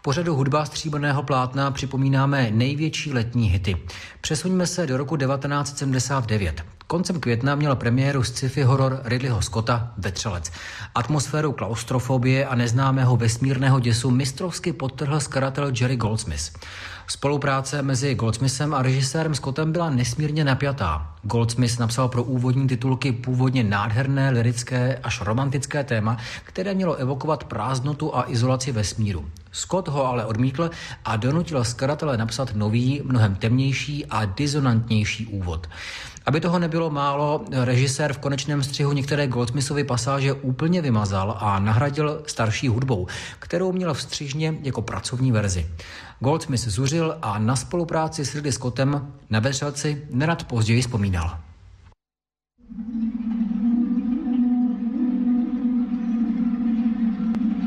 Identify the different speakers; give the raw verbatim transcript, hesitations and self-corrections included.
Speaker 1: pořadu Hudba stříbrného plátna připomínáme největší letní hity. Přesuňme se do roku devatenáct sedmdesát devět. Koncem května měl premiéru sci-fi horor Ridleyho Scotta Vetřelec. Atmosféru klaustrofobie a neznámého vesmírného děsu mistrovsky podtrhl skladatel Jerry Goldsmith. Spolupráce mezi Goldsmithem a režisérem Scottem byla nesmírně napjatá. Goldsmith napsal pro úvodní titulky původně nádherné, lirické až romantické téma, které mělo evokovat prázdnotu a izolaci vesmíru. Scott ho ale odmítl a donutil skladatele napsat nový, mnohem temnější a disonantnější úvod. Aby toho nebylo málo, režisér v konečném střihu některé Goldsmithovy pasáže úplně vymazal a nahradil starší hudbou, kterou měl v střižně jako pracovní verzi. Goldsmith zuřil a na spolupráci s Ridley Scottem na Vetřelci nerad později vzpomínal.